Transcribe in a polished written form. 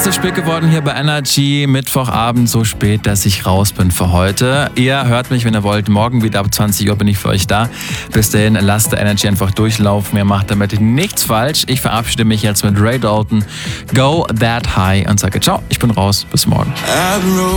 ist es spät geworden hier bei Energy. Mittwochabend so spät, dass ich raus bin für heute. Ihr hört mich, wenn ihr wollt. Morgen wieder ab 20 Uhr bin ich für euch da. Bis dahin, lasst der Energy einfach durchlaufen. Ihr macht damit nichts falsch. Ich verabschiede mich jetzt mit Ray Dalton. Go That High und sage ciao. Ich bin raus. Bis morgen.